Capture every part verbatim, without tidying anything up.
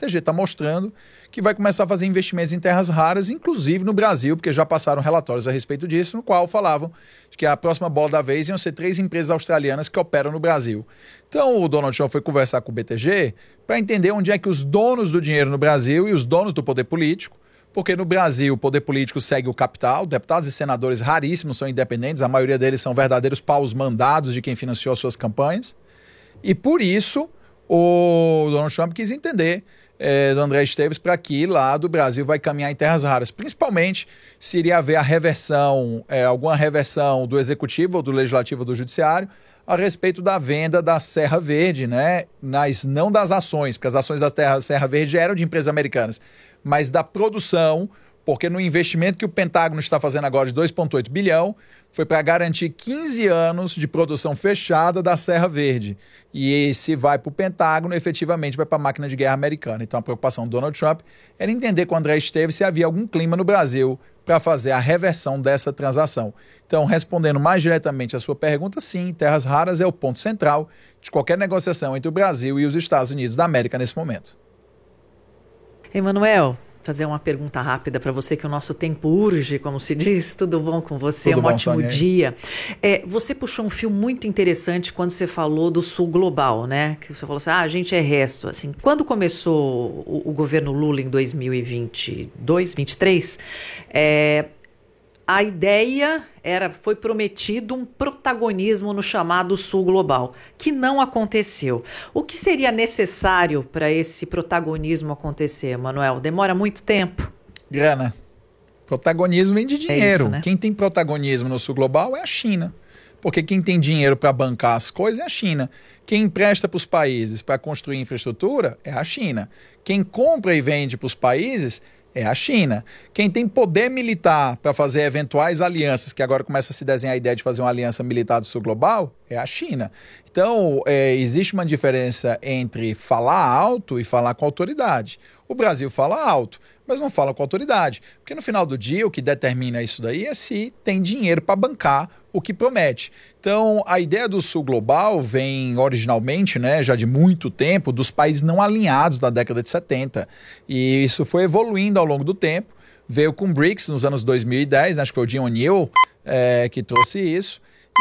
T G está mostrando que vai começar a fazer investimentos em terras raras, inclusive no Brasil, porque já passaram relatórios a respeito disso, no qual falavam que a próxima bola da vez iam ser três empresas australianas que operam no Brasil. Então o Donald Trump foi conversar com o B T G para entender onde é que os donos do dinheiro no Brasil e os donos do poder político, porque no Brasil o poder político segue o capital, deputados e senadores raríssimos são independentes, a maioria deles são verdadeiros paus mandados de quem financiou as suas campanhas, e por isso o Donald Trump quis entender é, do André Esteves para que lá do Brasil vai caminhar em terras raras, principalmente se iria haver a reversão, é, alguma reversão do executivo ou do legislativo ou do judiciário a respeito da venda da Serra Verde, né? Nas, não das ações, porque as ações da terra, Serra Verde eram de empresas americanas, mas da produção, porque no investimento que o Pentágono está fazendo agora de dois vírgula oito bilhão, foi para garantir quinze anos de produção fechada da Serra Verde. E se vai para o Pentágono, efetivamente vai para a máquina de guerra americana. Então a preocupação do Donald Trump era entender com o André Esteves se havia algum clima no Brasil para fazer a reversão dessa transação. Então, respondendo mais diretamente à sua pergunta, sim, terras raras é o ponto central de qualquer negociação entre o Brasil e os Estados Unidos da América nesse momento. Emanuel, fazer uma pergunta rápida para você, que o nosso tempo urge, como se diz. Tudo bom com você? Tudo um bom, ótimo Sônia. dia. É, você puxou um fio muito interessante quando você falou do Sul Global, né? Que você falou assim, ah, a gente é resto. Assim, quando começou o, o governo Lula em dois mil e vinte e dois, vinte e três, é, a ideia era, foi prometido um protagonismo no chamado Sul Global, que não aconteceu. O que seria necessário para esse protagonismo acontecer, Manuel? Demora muito tempo? Grana. Protagonismo vem de dinheiro. É isso, né? Quem tem protagonismo no Sul Global é a China. Porque quem tem dinheiro para bancar as coisas é a China. Quem empresta para os países para construir infraestrutura é a China. Quem compra e vende para os países é a China. Quem tem poder militar para fazer eventuais alianças, que agora começa a se desenhar a ideia de fazer uma aliança militar do Sul Global, é a China. Então, é, existe uma diferença entre falar alto e falar com autoridade. O Brasil fala alto, mas não fala com autoridade. Porque no final do dia, o que determina isso daí é se tem dinheiro para bancar o que promete. Então, a ideia do Sul Global vem originalmente, né, já de muito tempo, dos países não alinhados da década de setenta. E isso foi evoluindo ao longo do tempo. Veio com o BRICS nos anos dois mil e dez, né, acho que foi o Jim O'Neill é, que trouxe isso.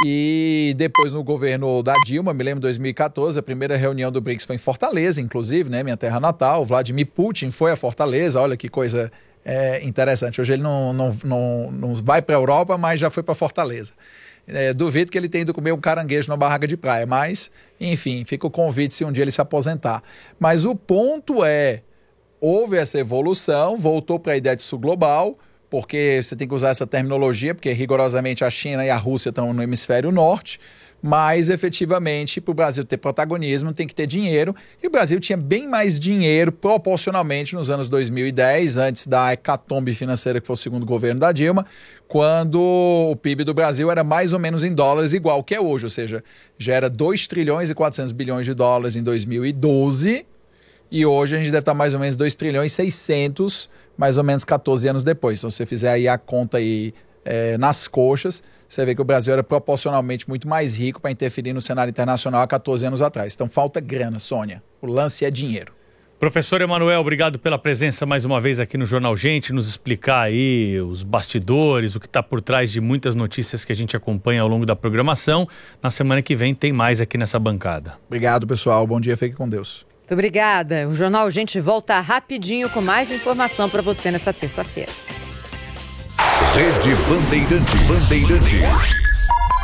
E depois no governo da Dilma, me lembro de dois mil e quatorze, a primeira reunião do BRICS foi em Fortaleza, inclusive, né, minha terra natal. Vladimir Putin foi a Fortaleza, olha que coisa é, interessante. Hoje ele não, não, não, não vai para a Europa, mas já foi para Fortaleza. É, duvido que ele tenha ido comer um caranguejo na barraca de praia, mas, enfim, fica o convite se um dia ele se aposentar. Mas o ponto é, houve essa evolução, voltou para a ideia de Sul Global, porque você tem que usar essa terminologia, porque rigorosamente a China e a Rússia estão no hemisfério norte, mas efetivamente para o Brasil ter protagonismo tem que ter dinheiro, e o Brasil tinha bem mais dinheiro proporcionalmente nos anos dois mil e dez, antes da hecatombe financeira que foi o segundo governo da Dilma, quando o P I B do Brasil era mais ou menos em dólares igual que é hoje, ou seja, já era dois trilhões e quatrocentos bilhões de dólares em dois mil e doze, e hoje a gente deve estar mais ou menos dois trilhões e seiscentos, mais ou menos catorze anos depois. Então, se você fizer aí a conta aí, é, nas coxas, você vê que o Brasil era proporcionalmente muito mais rico para interferir no cenário internacional há catorze anos atrás. Então, falta grana, Sônia. O lance é dinheiro. Professor Emanuel, obrigado pela presença mais uma vez aqui no Jornal Gente, nos explicar aí os bastidores, o que está por trás de muitas notícias que a gente acompanha ao longo da programação. Na semana que vem tem mais aqui nessa bancada. Obrigado, pessoal. Bom dia, fique com Deus. Muito obrigada. O Jornal Gente volta rapidinho com mais informação para você nessa terça-feira. Rede Bandeirantes. Bandeirantes.